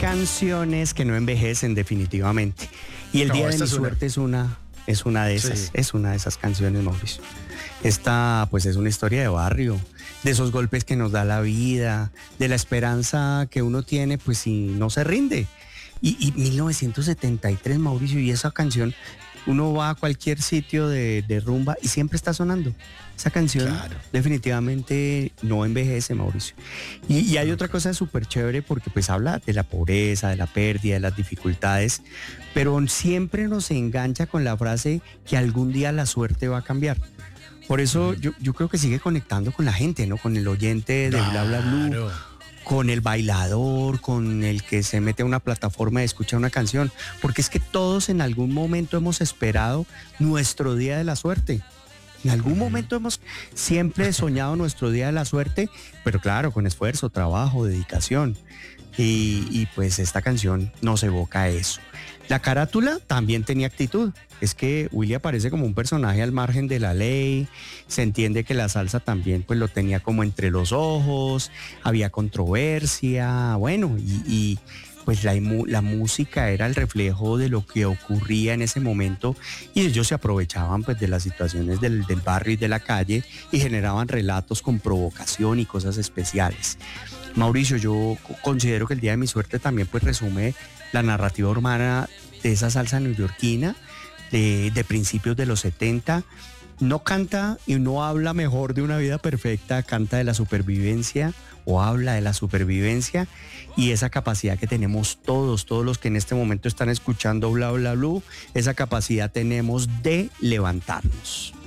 canciones que no envejecen definitivamente. Y El Día de mi Suerte es una de esas, sí. Es una de esas canciones, Mauricio. Esta pues es una historia de barrio, de esos golpes que nos da la vida, de la esperanza que uno tiene pues si no se rinde. Y 1973, Mauricio, y esa canción, uno va a cualquier sitio de rumba y siempre está sonando. Esa canción definitivamente no envejece, Mauricio. Y hay otra cosa súper chévere porque pues habla de la pobreza, de la pérdida, de las dificultades, pero siempre nos engancha con la frase que algún día la suerte va a cambiar. Por eso yo creo que sigue conectando con la gente, ¿no? Con el oyente de Bla Bla Blue, con el bailador, con el que se mete a una plataforma y escucha una canción, porque es que todos en algún momento hemos esperado nuestro día de la suerte. En algún momento hemos siempre soñado nuestro día de la suerte, pero claro, con esfuerzo, trabajo, dedicación. Y pues esta canción nos evoca eso. La carátula también tenía actitud. Es que Willy aparece como un personaje al margen de la ley. Se entiende que la salsa también pues lo tenía como entre los ojos. Había controversia. Bueno, y pues la música era el reflejo de lo que ocurría en ese momento y ellos se aprovechaban pues de las situaciones del barrio y de la calle y generaban relatos con provocación y cosas especiales. Mauricio, yo considero que El Día de mi Suerte también pues resume la narrativa urbana de esa salsa neoyorquina de principios de los 70. No canta y no habla mejor de una vida perfecta, canta de la supervivencia o habla de la supervivencia y esa capacidad que tenemos todos los que en este momento están escuchando Bla Bla Blue, esa capacidad tenemos de levantarnos.